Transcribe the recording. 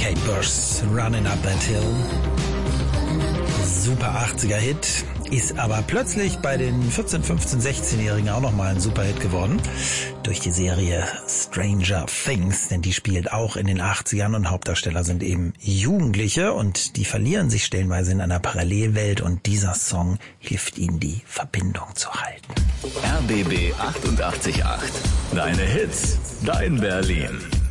Kate Bush's Running Up That Hill. Super 80er-Hit, ist aber plötzlich bei den 14-, 15-, 16-Jährigen auch nochmal ein Superhit geworden. Durch die Serie Stranger Things, denn die spielt auch in den 80ern und Hauptdarsteller sind eben Jugendliche und die verlieren sich stellenweise in einer Parallelwelt und dieser Song hilft ihnen, die Verbindung zu halten. RBB 88.8. Deine Hits, dein Berlin.